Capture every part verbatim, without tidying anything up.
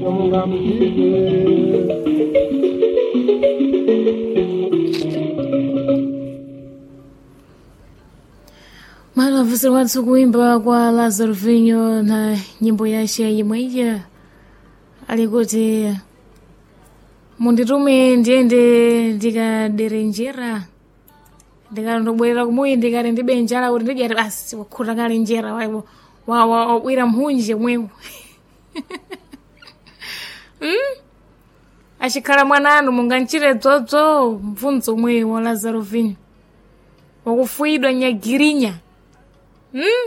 Mara vusira wathu kuimba kwa Lazaro Vinho na nyimbo yace yimweyi alikuti munditume ndiyende ndikadere njera ndikandobwerera kumuyi ndikati ndibe njala kuti ndidyati basi wakhuta kale njera waiwo wawira mhunje mwewo hmm? Achikhala mwananu munganchire dzodzo mfunzo mweyi wa Lazaro Vinho wakufuyidwa nyagirinya. Hmm?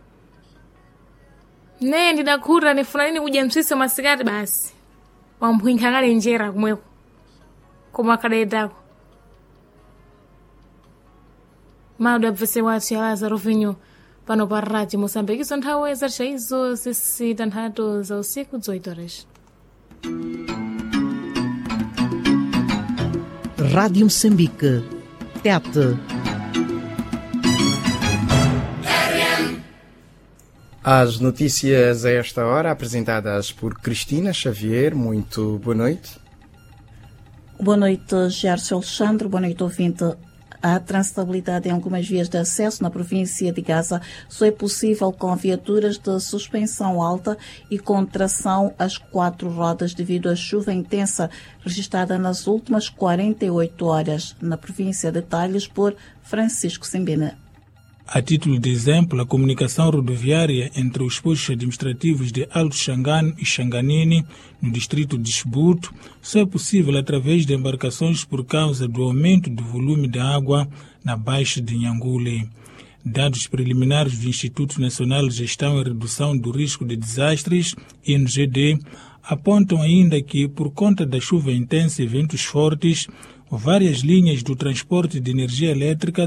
Ne ndidakhuta ndifuna nini kudya mswisa masikati basi wamphwinkha kale njera kumweko koma akadayedako maudu abvese wathu ya Lazaro Vinho pano pa Radio Moçambique nthawi zatisha izo zisitanthatu za usiku oito horas. Rádio Moçambique, Tete. As notícias a esta hora, apresentadas por Cristina Xavier. Muito boa noite. Boa noite, Gerson Alexandre. Boa noite, ouvinte. A transitabilidade em algumas vias de acesso na província de Gaza só é possível com viaturas de suspensão alta e com tração às quatro rodas devido à chuva intensa registrada nas últimas quarenta e oito horas na província. Detalhes por Francisco Simbina. A título de exemplo, a comunicação rodoviária entre os postos administrativos de Alto Xangano e Xanganini, no distrito de Xbuto, só é possível através de embarcações por causa do aumento do volume de água na baixa de Nhangule. Dados preliminares do Instituto Nacional de Gestão e Redução do Risco de Desastres, I N G D, apontam ainda que, por conta da chuva intensa e ventos fortes, várias linhas do transporte de energia elétrica